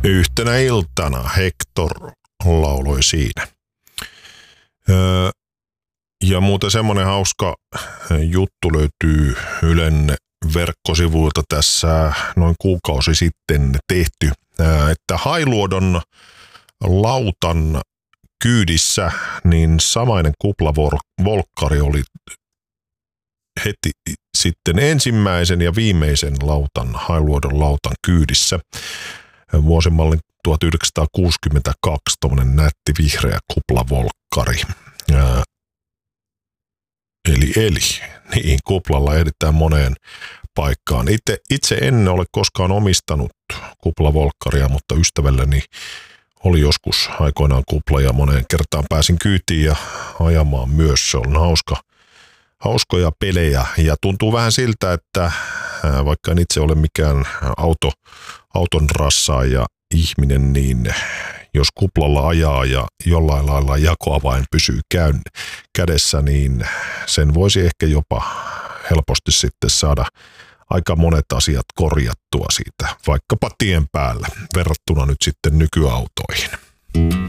Yhtenä iltana Hector lauloi siinä. Ja muuten semmoinen hauska juttu löytyy Ylen verkkosivuilta tässä noin kuukausi sitten tehty, että Hailuodon lautan kyydissä niin samainen kuplavolkkari oli heti sitten ensimmäisen ja viimeisen Hailuodon lautan kyydissä. Vuosimallin 1962 tommonen nätti vihreä kuplavolkkari. Eli niin, kuplalla ehditään moneen paikkaan. Itse en ole koskaan omistanut kuplavolkkaria, mutta ystävälläni oli joskus aikoinaan kupla ja moneen kertaan pääsin kyytiin ja ajamaan myös. Se on hauskoja pelejä ja tuntuu vähän siltä, että vaikka en itse ole mikään auton rassaaja ihminen, niin jos kuplalla ajaa ja jollain lailla jakoavain pysyy kädessä, niin sen voisi ehkä jopa helposti sitten saada aika monet asiat korjattua siitä, vaikkapa tien päällä, verrattuna nyt sitten nykyautoihin.